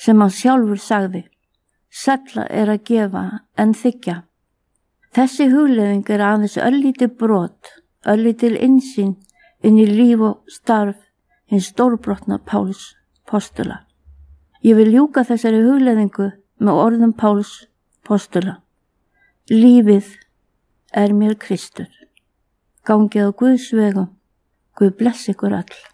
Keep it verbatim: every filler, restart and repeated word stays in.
sem hann sjálfur sagði: sælla er að gefa en þiggja. Þessi hugleiðing er aðeins örlítið brot, örlítil innsýn inn í líf og starf hins stórbrotna Páls postula. Ég vil ljúka þessari hugleiðingu með orðum Páls postula: lífið er mér Kristur. Gangið á Guðs vegum. Guð blessi ykkur öll.